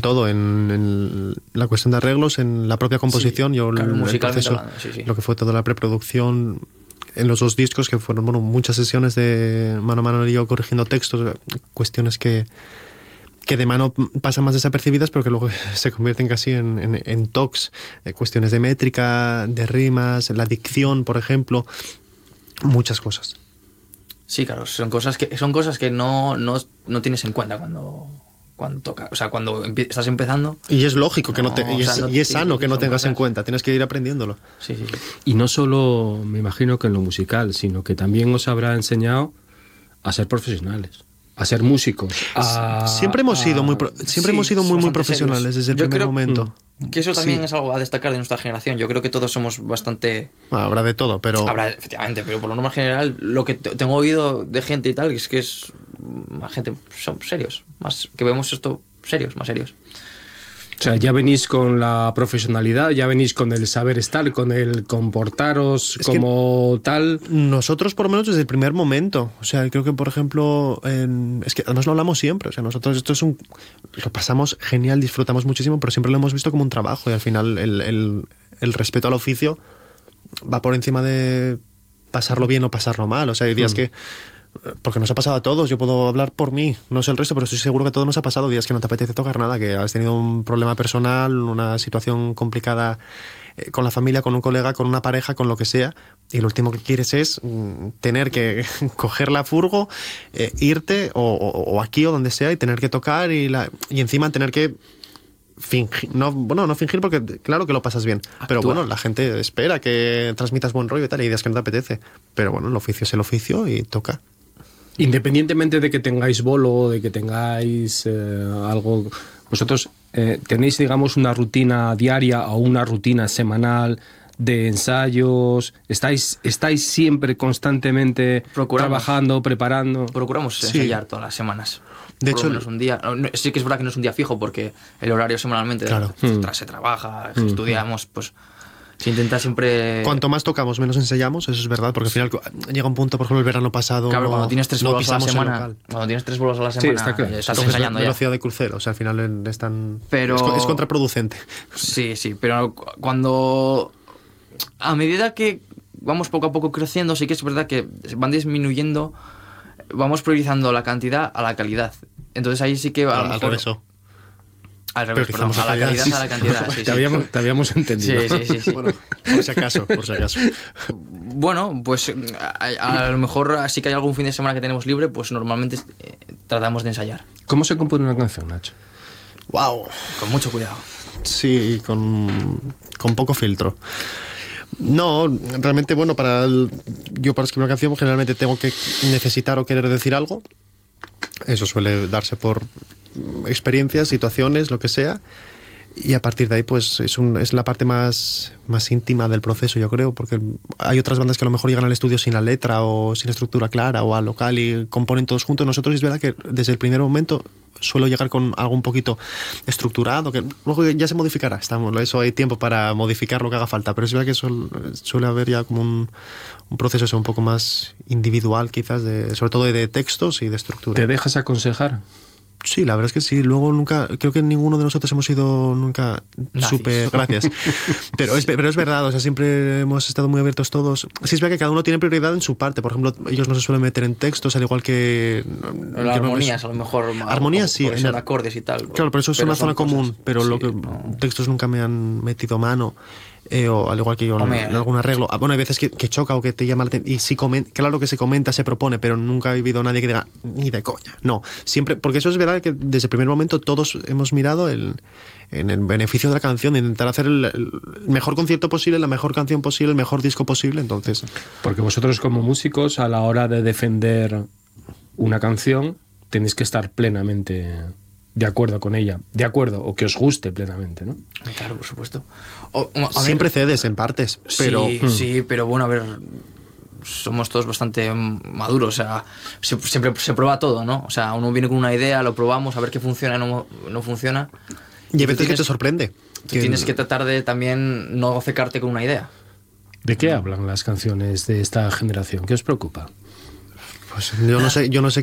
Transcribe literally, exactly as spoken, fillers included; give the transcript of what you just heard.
todo, en, en la cuestión de arreglos, en la propia composición, sí, yo claro, el, el musicalmente proceso, hablando, sí, sí. lo que fue toda la preproducción en los dos discos, que fueron bueno, muchas sesiones de mano a mano y yo corrigiendo textos, cuestiones que, que de mano pasan más desapercibidas, pero que luego se convierten casi en, en, en talks, eh, cuestiones de métrica, de rimas, la dicción, por ejemplo, muchas cosas. Sí, claro, son cosas que son cosas que no, no, no tienes en cuenta cuando, cuando toca, o sea, cuando empie- estás empezando. Y es lógico que no, No, te, y, o sea, es, no- y es sí, sano que no son tengas en cosas- cuenta, tienes que ir aprendiéndolo. Sí, sí, sí. Y no solo, me imagino que en lo musical, sino que también os habrá enseñado a ser profesionales, a ser músicos. A, Siempre hemos sido muy, pro- siempre Sí, hemos sido muy, muy bastante profesionales serios. desde el Yo primer creo- momento. Que eso también Sí. es algo a destacar de nuestra generación. Yo creo que todos somos bastante... Bueno, habrá de todo, pero Habrá, efectivamente, pero por lo normal general, lo que te- tengo oído de gente y tal, es que es más gente, son serios, más que vemos esto serios, más serios. O sea, ya venís con la profesionalidad, ya venís con el saber estar, con el comportaros Es que- como tal. nosotros por lo menos desde el primer momento, o sea, creo que por ejemplo, en- es que además lo hablamos siempre, o sea, nosotros esto es un, lo pasamos genial, disfrutamos muchísimo, pero siempre lo hemos visto como un trabajo y al final el, el, el respeto al oficio va por encima de pasarlo bien o pasarlo mal, o sea, hay días Mm. que, porque nos ha pasado a todos, yo puedo hablar por mí, no sé el resto, pero estoy seguro que a todos nos ha pasado días que no te apetece tocar nada, que has tenido un problema personal, una situación complicada eh, con la familia, con un colega, con una pareja, con lo que sea, y lo último que quieres es mm, tener que coger la furgo, eh, irte o, o- o aquí o donde sea y tener que tocar y, la, y encima tener que fingir, no, bueno, no fingir porque claro que lo pasas bien, pero Actúa. bueno, la gente espera que transmitas buen rollo y tal, y hay días que no te apetece, pero bueno, el oficio es el oficio y toca. Independientemente de que tengáis bolo, de que tengáis eh, algo, vosotros eh, tenéis, digamos, una rutina diaria o una rutina semanal de ensayos, estáis, estáis siempre constantemente Procuramos. trabajando, preparando. Procuramos Sí. ensayar todas las semanas. De Por hecho, lo menos un día. No, no, sí que es verdad que no es un día fijo porque el horario semanalmente Claro. tras se trabaja, Mm. estudiamos, pues se intenta siempre. Cuanto más tocamos, menos ensayamos, eso es verdad, porque al final llega un punto, por ejemplo, el verano pasado. Claro, no, cuando tienes tres no bolos a la pisamos el semana, local. cuando tienes tres bolos a la semana, está claro. eh, estás Entonces, ensayando ya. velocidad de crucero, o sea, al final es tan. Pero- Es, co- es contraproducente. Sí, sí, pero cu- cuando a medida que vamos poco a poco creciendo, sí que es verdad que van disminuyendo, vamos priorizando la cantidad a la calidad. Entonces ahí sí que a lo Al, al mejor- revés. oh. al revés, priorizamos perdón, a la la calidad, calidad sí, a la cantidad. Sí, Te, sí. habíamos, te habíamos entendido. Sí, sí, sí, sí. Bueno, por si acaso, por si acaso. Bueno, pues a, a lo mejor así que hay algún fin de semana que tenemos libre, pues normalmente eh, tratamos de ensayar. ¿Cómo se compone una canción, Nacho? ¡Wow! Con mucho cuidado. Sí, con, con poco filtro. No, realmente, bueno, para el- yo para escribir una canción generalmente tengo que necesitar o querer decir algo. Eso suele darse por experiencias, situaciones, lo que sea. Y a partir de ahí, pues es, un, es la parte más, más íntima del proceso, yo creo, porque hay otras bandas que a lo mejor llegan al estudio sin la letra o sin estructura clara o al local y componen todos juntos. Nosotros es verdad que desde el primer momento suelo llegar con algo un poquito estructurado, que luego ya se modificará. Estamos, eso hay tiempo para modificar lo que haga falta, pero es verdad que suele, suele haber ya como un, un proceso eso, un poco más individual, quizás, de, sobre todo de, de textos y de estructura. ¿Te dejas aconsejar? Sí, la verdad es que sí. Luego nunca, creo que ninguno de nosotros hemos sido nunca Nazis. súper, gracias. Pero es, pero es verdad, o sea, siempre hemos estado muy abiertos todos. Sí es verdad que cada uno tiene prioridad en su parte. Por ejemplo, ellos no se suelen meter en textos, al igual que... Las armonías, a lo mejor. Armonías, sí, porque en son el- acordes y tal. Claro, pero eso es Pero una son zona común, cosas- pero lo sí, que no. textos nunca me han metido mano. Eh, o al igual que yo en, Hombre. en algún arreglo. Ah, bueno, hay veces que, que choca o que te llama la atención. Y sí comen- claro que se comenta, se propone, pero nunca ha habido nadie que diga, ni de coña. No, siempre, porque eso es verdad que desde el primer momento todos hemos mirado el, en el beneficio de la canción, de intentar hacer el, el mejor concierto posible, la mejor canción posible, el mejor disco posible. Entonces, Porque vosotros como músicos, a la hora de defender una canción, tenéis que estar plenamente de acuerdo con ella. De acuerdo, o que os guste plenamente, ¿no? Claro, por supuesto. O- a ver, siempre cedes en partes, pero. Sí, sí, pero bueno, a ver, somos todos bastante maduros, o sea, se- siempre se prueba todo, ¿no? O sea, uno viene con una idea, lo probamos, a ver qué funciona, no, no funciona. Y hay tú veces que tienes- te sorprende. Tú tienes que tratar de también no cecarte con una idea. ¿De qué hablan las canciones de esta generación? ¿Qué os preocupa? Pues yo no sé, yo no sé